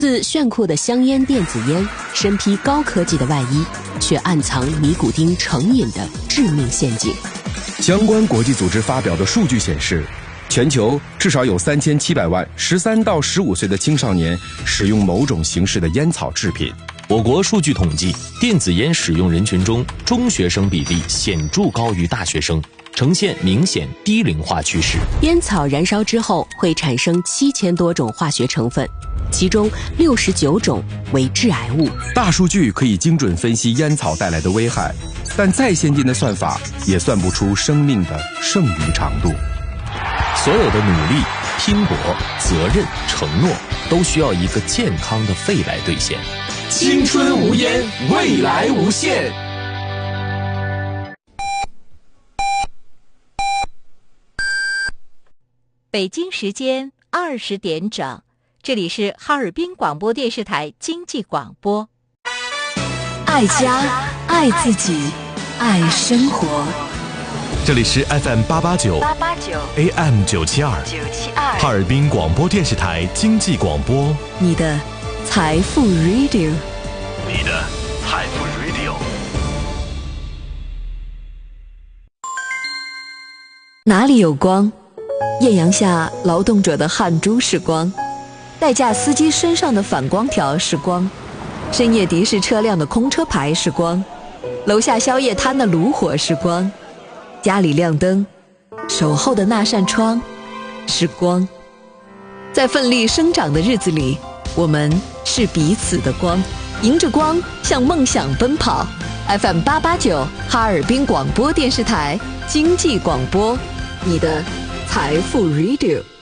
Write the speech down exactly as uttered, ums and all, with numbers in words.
自炫酷的香烟电子烟，身披高科技的外衣，却暗藏尼古丁成瘾的致命陷阱。 相关国际组织发表的数据显示，全球至少有三千七百万十三到十五岁的青少年使用某种形式的烟草制品。 我国数据统计，电子烟使用人群中，中学生比例显著高于大学生，呈现明显低龄化趋势。 烟草燃烧之后会产生七千多种化学成分，其中六十九种为致癌物。 大数据可以精准分析烟草带来的危害，但再先进的算法也算不出生命的剩余长度。 所有的努力、拼搏、责任、承诺，都需要一个健康的肺来兑现。 青春无烟，未来无限。 北京时间二十点整，这里是哈尔滨广播电视台经济广播。 爱家，爱自己，爱生活。 这里是 F M 八八九 A M 九七二哈尔滨广播电视台经济广播， 你的财富 Radio， 你的财富 Radio。 哪里有光？艳阳下劳动者的汗珠是光，代驾司机身上的反光条是光，深夜的士车辆的空车牌是光，楼下宵夜摊的炉火是光，家里亮灯，守候的那扇窗是光。在奋力生长的日子里，我们是彼此的光，迎着光向梦想奔跑。 F M 八八九哈尔滨广播电视台经济广播，你的财富 Radio。